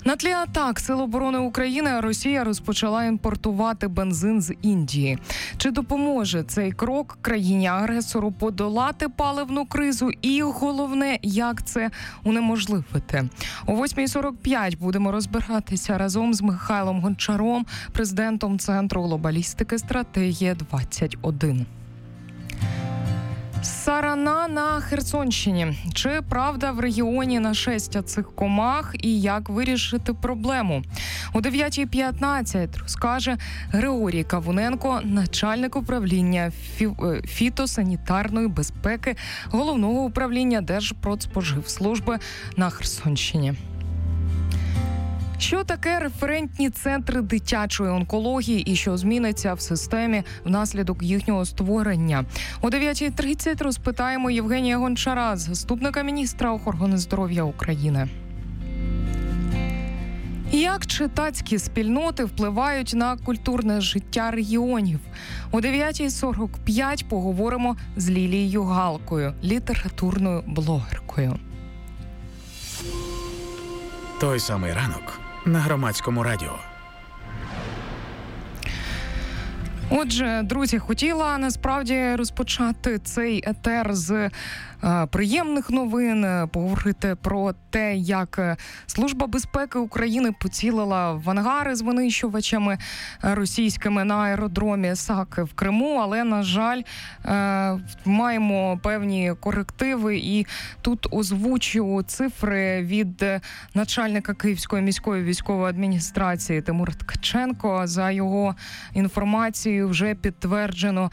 На тлі атак Сил оборони України Росія розпочала імпортувати бензин з Індії. Чи допоможе цей крок країні-агресору подолати паливну кризу? І головне, як це унеможливити? О 8:45 будемо розбиратися разом з Михайлом Гончаром, президентом Центру глобалістики «Стратегія-21». Сарана на Херсонщині. Чи правда в регіоні нашестя цих комах і як вирішити проблему? О 9:15 розкаже Григорій Кавуненко, начальник управління фітосанітарної безпеки Головного управління Держпродспоживслужби на Херсонщині. Що таке референтні центри дитячої онкології і що зміниться в системі внаслідок їхнього створення? О 9:30 розпитаємо Євгенія Гончара, заступника міністра охорони здоров'я України. Як читацькі спільноти впливають на культурне життя регіонів? О 9:45 поговоримо з Лілією Галкою, літературною блогеркою. Той самий ранок на Громадському радіо. Отже, друзі, хотіла насправді розпочати цей етер з приємних новин, поговорити про те, як Служба безпеки України поцілила в ангари з винищувачами російськими на аеродромі Саки в Криму, але, на жаль, маємо певні корективи, і тут озвучу цифри від начальника Київської міської військової адміністрації Тимура Ткаченко. За його інформацією, вже підтверджено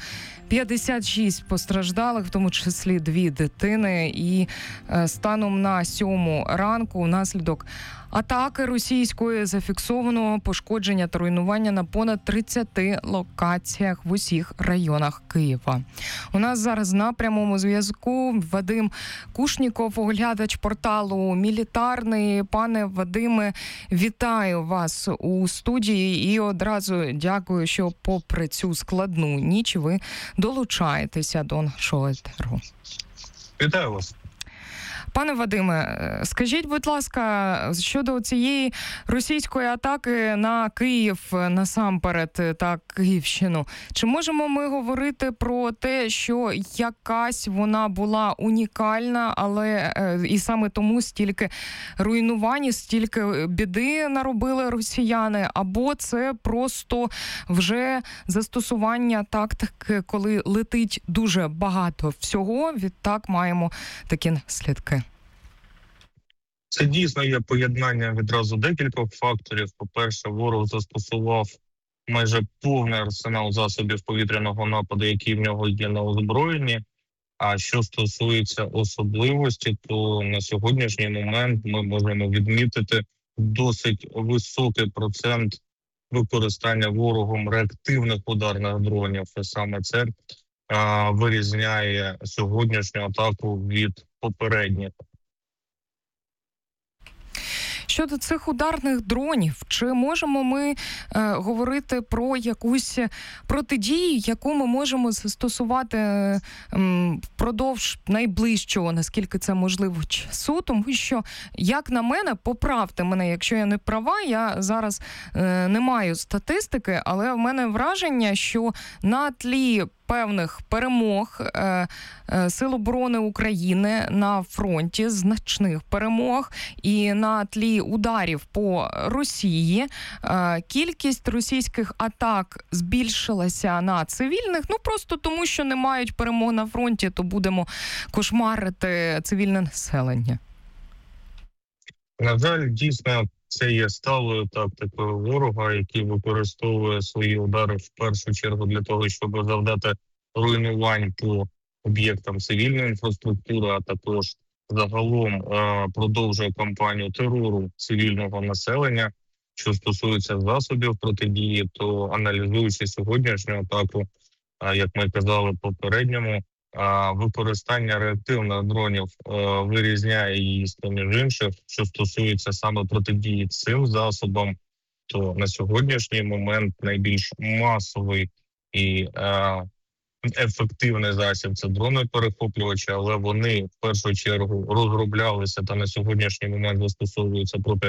56 постраждалих, в тому числі 2 дитини. І станом на 7 ранку внаслідок атаки російської зафіксовано пошкодження та руйнування на понад 30 локаціях в усіх районах Києва. У нас зараз на прямому зв'язку Вадим Кушніков, оглядач порталу «Мілітарний». Пане Вадиме, вітаю вас у студії і одразу дякую, що попри цю складну ніч ви долучаєтеся до нашого етеру. Вітаю вас. Пане Вадиме, скажіть, будь ласка, щодо цієї російської атаки на Київ насамперед та Київщину, чи можемо ми говорити про те, що якась вона була унікальна, але і саме тому стільки руйнувань, стільки біди наробили росіяни, або це просто вже застосування тактики, коли летить дуже багато всього, відтак маємо такі наслідки? Це дійсно є поєднання відразу декількох факторів. По-перше, ворог застосував майже повний арсенал засобів повітряного нападу, які в нього є на озброєнні. А що стосується особливості, то на сьогоднішній момент ми можемо відмітити досить високий процент використання ворогом реактивних ударних дронів. І саме це вирізняє сьогоднішню атаку від попередніх. Щодо цих ударних дронів, чи можемо ми говорити про якусь протидію, яку ми можемо застосувати впродовж найближчого, наскільки це можливо, часу? Тому що, як на мене, поправте мене, якщо я не права, я зараз не маю статистики, але в мене враження, що на тлі певних перемог Сил оборони України на фронті, значних перемог, і на тлі ударів по Росії, кількість російських атак збільшилася на цивільних, просто тому, що не мають перемог на фронті, то будемо кошмарити цивільне населення. На жаль, дійсно, це є сталою тактикою ворога, який використовує свої удари в першу чергу для того, щоб завдати руйнувань по об'єктам цивільної інфраструктури, а також загалом продовжує кампанію терору цивільного населення. Що стосується засобів протидії, то аналізуючи сьогоднішню атаку, як ми казали попередньому, використання реактивних дронів вирізняє її з між інших. Що стосується саме протидії цим засобам, то на сьогоднішній момент найбільш масовий і ефективний засіб – це дрони-перехоплювачі, але вони в першу чергу розроблялися та на сьогоднішній момент застосовуються проти